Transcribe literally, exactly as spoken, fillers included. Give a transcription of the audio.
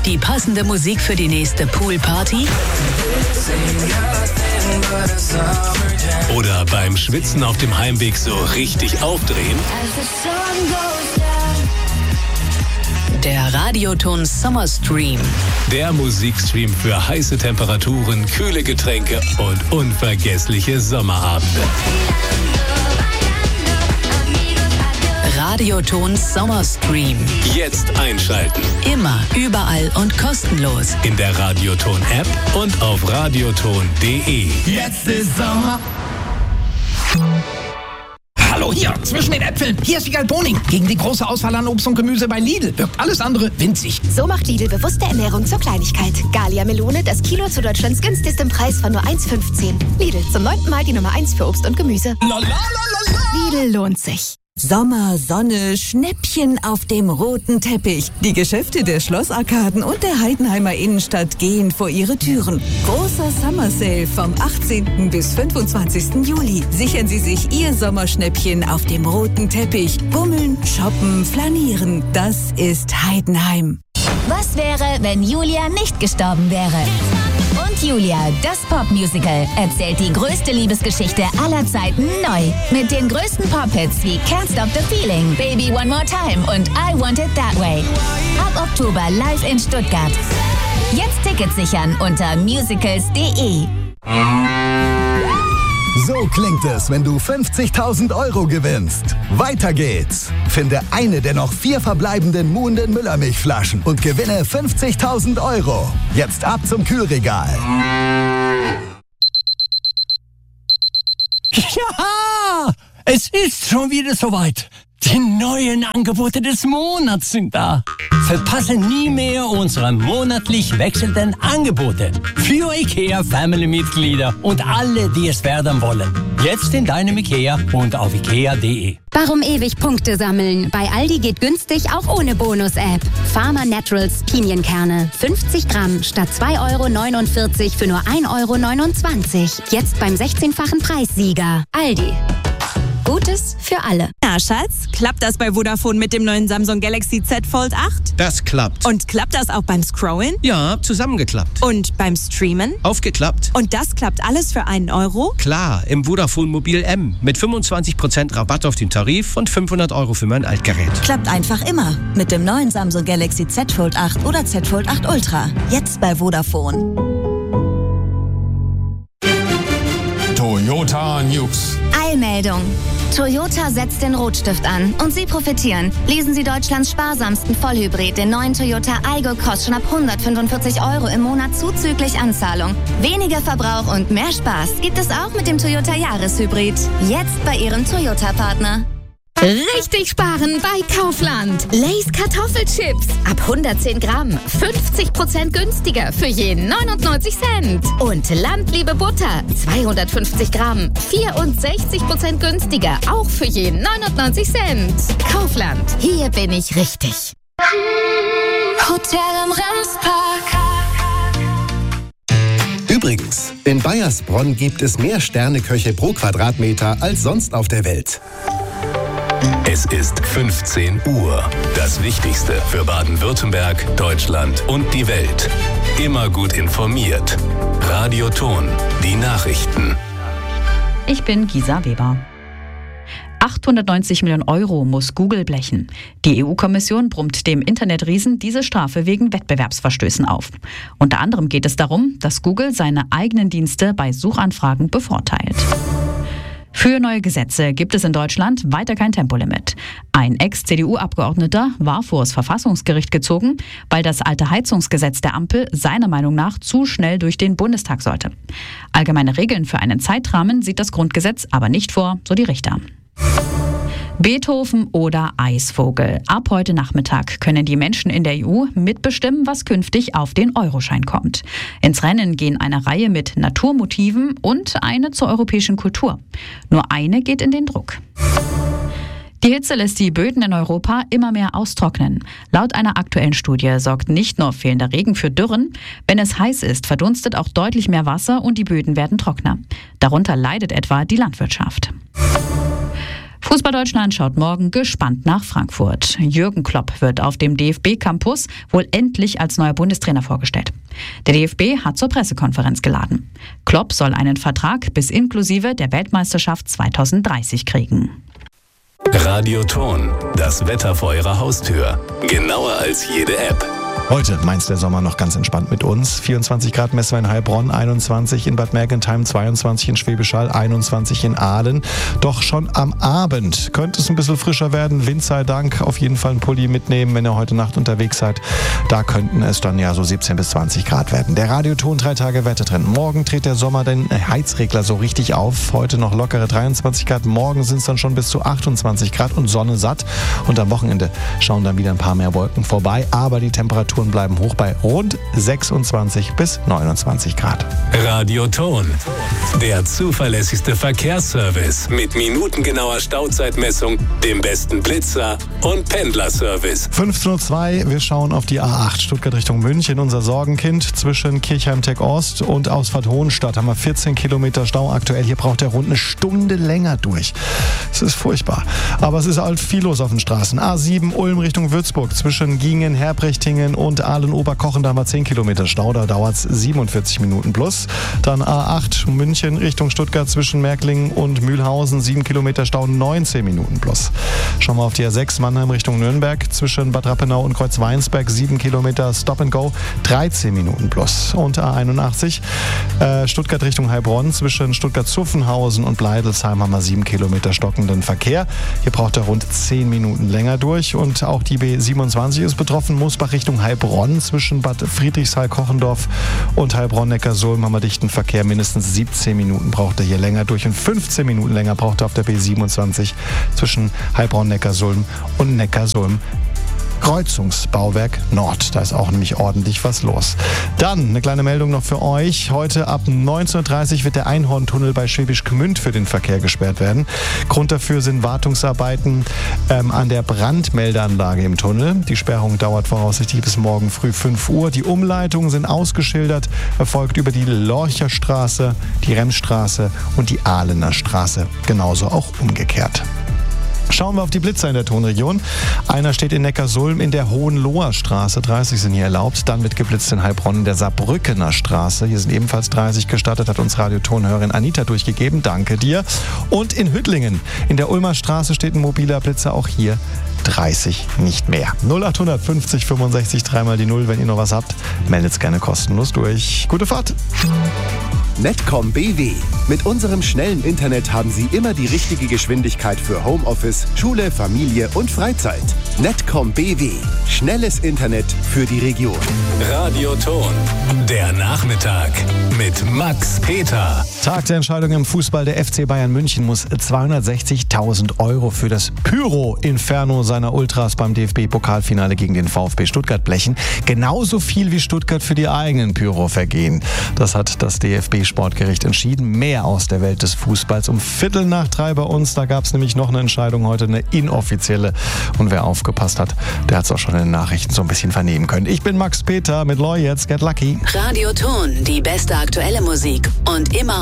Die passende Musik für die nächste Poolparty? Oder beim Schwitzen auf dem Heimweg so richtig aufdrehen? Der Radioton Summer Stream. Der Musikstream für heiße Temperaturen, kühle Getränke und unvergessliche Sommerabende. Radioton Summer Stream. Jetzt einschalten. Immer, überall und kostenlos. In der Radioton-App und auf radioton punkt de. Jetzt ist Sommer. Hallo hier, zwischen den Äpfeln. Hier ist Wiegald Boning. Gegen die große Auswahl an Obst und Gemüse bei Lidl wirkt alles andere winzig. So macht Lidl bewusste Ernährung zur Kleinigkeit. Gallia Melone, das Kilo zu Deutschlands günstigstem Preis von nur eins fünfzehn. Lidl, zum neunten Mal die Nummer eins für Obst und Gemüse. Lidl lohnt sich. Sommer, Sonne, Schnäppchen auf dem roten Teppich. Die Geschäfte der Schlossarkaden und der Heidenheimer Innenstadt gehen vor ihre Türen. Großer Summer Sale vom achtzehnten bis fünfundzwanzigsten Juli. Sichern Sie sich Ihr Sommerschnäppchen auf dem roten Teppich. Bummeln, shoppen, flanieren. Das ist Heidenheim. Was wäre, wenn Julia nicht gestorben wäre? Und Julia, das Popmusical, erzählt die größte Liebesgeschichte aller Zeiten neu. Mit den größten Pop-Hits wie Can't Stop the Feeling, Baby One More Time und I Want It That Way. Ab Oktober live in Stuttgart. Jetzt Tickets sichern unter musicals punkt de. So klingt es, wenn du fünfzigtausend Euro gewinnst. Weiter geht's. Finde eine der noch vier verbleibenden muhenden Müllermilchflaschen und gewinne fünfzigtausend Euro. Jetzt ab zum Kühlregal. Ja, es ist schon wieder soweit. Die neuen Angebote des Monats sind da. Verpasse nie mehr unsere monatlich wechselnden Angebote für IKEA-Family-Mitglieder und alle, die es werden wollen. Jetzt in deinem IKEA und auf ikea punkt de. Warum ewig Punkte sammeln? Bei Aldi geht günstig auch ohne Bonus-App. Farmer Naturals Pinienkerne. fünfzig Gramm statt zwei Euro neunundvierzig für nur ein Euro neunundzwanzig. Jetzt beim sechzehnfachen Preissieger. Aldi. Gutes für alle. Ja, Schatz, klappt das bei Vodafone mit dem neuen Samsung Galaxy Z Fold acht? Das klappt. Und klappt das auch beim Scrollen? Ja, zusammengeklappt. Und beim Streamen? Aufgeklappt. Und das klappt alles für einen Euro? Klar, im Vodafone Mobil M mit fünfundzwanzig Prozent Rabatt auf den Tarif und fünfhundert Euro für mein Altgerät. Klappt einfach immer mit dem neuen Samsung Galaxy Z Fold acht oder Z Fold acht Ultra. Jetzt bei Vodafone. Toyota News. Eilmeldung. Toyota setzt den Rotstift an und Sie profitieren. Lesen Sie Deutschlands sparsamsten Vollhybrid, den neuen Toyota Aygo Cross schon ab hundertfünfundvierzig Euro im Monat zuzüglich Anzahlung. Weniger Verbrauch und mehr Spaß gibt es auch mit dem Toyota Jahreshybrid. Jetzt bei Ihrem Toyota-Partner. Richtig sparen bei Kaufland. Lay's Kartoffelchips. Ab hundertzehn Gramm. fünfzig Prozent günstiger für je neunundneunzig Cent. Und Landliebe Butter. zweihundertfünfzig Gramm. vierundsechzig Prozent günstiger. Auch für je neunundneunzig Cent. Kaufland. Hier bin ich richtig. Hotel im Remspark. Übrigens, in Bayersbronn gibt es mehr Sterneköche pro Quadratmeter als sonst auf der Welt. Es ist fünfzehn Uhr. Das Wichtigste für Baden-Württemberg, Deutschland und die Welt. Immer gut informiert. Radioton, die Nachrichten. Ich bin Gisa Weber. achthundertneunzig Millionen Euro muss Google blechen. Die E U-Kommission brummt dem Internetriesen diese Strafe wegen Wettbewerbsverstößen auf. Unter anderem geht es darum, dass Google seine eigenen Dienste bei Suchanfragen bevorteilt. Für neue Gesetze gibt es in Deutschland weiter kein Tempolimit. Ein Ex-C D U-Abgeordneter war vors Verfassungsgericht gezogen, weil das alte Heizungsgesetz der Ampel seiner Meinung nach zu schnell durch den Bundestag sollte. Allgemeine Regeln für einen Zeitrahmen sieht das Grundgesetz aber nicht vor, so die Richter. Beethoven oder Eisvogel. Ab heute Nachmittag können die Menschen in der E U mitbestimmen, was künftig auf den Euroschein kommt. Ins Rennen gehen eine Reihe mit Naturmotiven und eine zur europäischen Kultur. Nur eine geht in den Druck. Die Hitze lässt die Böden in Europa immer mehr austrocknen. Laut einer aktuellen Studie sorgt nicht nur fehlender Regen für Dürren. Wenn es heiß ist, verdunstet auch deutlich mehr Wasser und die Böden werden trockener. Darunter leidet etwa die Landwirtschaft. Fußball Deutschland schaut morgen gespannt nach Frankfurt. Jürgen Klopp wird auf dem D F B-Campus wohl endlich als neuer Bundestrainer vorgestellt. Der D F B hat zur Pressekonferenz geladen. Klopp soll einen Vertrag bis inklusive der Weltmeisterschaft zweitausenddreißig kriegen. Radioton, das Wetter vor Ihrer Haustür. Genauer als jede App. Heute meint der Sommer noch ganz entspannt mit uns. vierundzwanzig Grad messen wir in Heilbronn, einundzwanzig in Bad Mergentheim, zweiundzwanzig in Schwäbisch Hall, einundzwanzig in Aalen. Doch schon am Abend könnte es ein bisschen frischer werden. Wind sei Dank, auf jeden Fall einen Pulli mitnehmen, wenn ihr heute Nacht unterwegs seid. Da könnten es dann ja so siebzehn bis zwanzig Grad werden. Der Radioton, drei Tage Wettertrend. Morgen dreht der Sommer den Heizregler so richtig auf. Heute noch lockere dreiundzwanzig Grad. Morgen sind es dann schon bis zu achtundzwanzig Grad und Sonne satt. Und am Wochenende schauen dann wieder ein paar mehr Wolken vorbei. Aber die Temperaturen bleiben hoch bei rund sechsundzwanzig bis neunundzwanzig Grad. Radioton, der zuverlässigste Verkehrsservice mit minutengenauer Stauzeitmessung, dem besten Blitzer und Pendlerservice. fünfzehn Uhr zwei, wir schauen auf die A acht Stuttgart Richtung München, unser Sorgenkind. Zwischen Kirchheim-Tech Ost und Ausfahrt Hohenstadt haben wir vierzehn Kilometer Stau aktuell. Hier braucht der rund eine Stunde länger durch. Es ist furchtbar. Aber es ist halt viel los auf den Straßen. A sieben Ulm Richtung Würzburg, zwischen Giengen, Herbrechtingen und Aalen-Oberkochen, da haben wir zehn Kilometer Stau, da dauert es siebenundvierzig Minuten plus. Dann A acht München Richtung Stuttgart zwischen Märklingen und Mühlhausen, sieben Kilometer Stau, neunzehn Minuten plus. Schauen wir auf die A sechs Mannheim Richtung Nürnberg, zwischen Bad Rappenau und Kreuzweinsberg, sieben Kilometer Stop and Go, dreizehn Minuten plus. Und A einundachtzig äh, Stuttgart Richtung Heilbronn, zwischen Stuttgart-Zuffenhausen und Bleidelsheim haben wir sieben Kilometer stockenden Verkehr. Hier braucht er rund zehn Minuten länger durch. Und auch die B siebenundzwanzig ist betroffen, Mosbach Richtung Heilbronn. Heilbronn zwischen Bad Friedrichshall-Kochendorf und Heilbronn-Neckarsulm haben wir dichten Verkehr. Mindestens siebzehn Minuten braucht er hier länger durch und fünfzehn Minuten länger braucht er auf der B siebenundzwanzig zwischen Heilbronn-Neckarsulm und Neckarsulm. Kreuzungsbauwerk Nord. Da ist auch nämlich ordentlich was los. Dann eine kleine Meldung noch für euch. Heute ab neunzehn Uhr dreißig wird der Einhorntunnel bei Schwäbisch Gmünd für den Verkehr gesperrt werden. Grund dafür sind Wartungsarbeiten ähm, an der Brandmeldeanlage im Tunnel. Die Sperrung dauert voraussichtlich bis morgen früh fünf Uhr. Die Umleitungen sind ausgeschildert, erfolgt über die Lorcherstraße, die Rennstraße und die Ahlener Straße. Genauso auch umgekehrt. Schauen wir auf die Blitzer in der Tonregion. Einer steht in Neckarsulm in der Hohenloher Straße. dreißig sind hier erlaubt. Dann wird geblitzt in Heilbronn in der Saarbrückener Straße. Hier sind ebenfalls dreißig gestattet, hat uns Radiotonhörerin Anita durchgegeben. Danke dir. Und in Hüttlingen in der Ulmer Straße steht ein mobiler Blitzer. Auch hier dreißig nicht mehr. null acht fünfzig fünfundsechzig dreimal die Null. Wenn ihr noch was habt, meldet's gerne kostenlos durch. Gute Fahrt. Netcom B W. Mit unserem schnellen Internet haben Sie immer die richtige Geschwindigkeit für Homeoffice, Schule, Familie und Freizeit. Netcom B W. Schnelles Internet für die Region. Radioton, der Nachmittag mit Max Peter. Tag der Entscheidung im Fußball. Der F C Bayern München muss zweihundertsechzigtausend Euro für das Pyro-Inferno seiner Ultras beim D F B-Pokalfinale gegen den VfB Stuttgart blechen. Genauso viel wie Stuttgart für die eigenen Pyro-Vergehen. Das hat das D F B-Sportgericht entschieden. Mehr aus der Welt des Fußballs. Um Viertel nach drei bei uns, da gab es nämlich noch eine Entscheidung heute, eine inoffizielle. Und wer aufgepasst hat, der hat es auch schon in den Nachrichten so ein bisschen vernehmen können. Ich bin Max Peter mit Loy jetzt, Get Lucky. Radioton, die beste aktuelle Musik und immer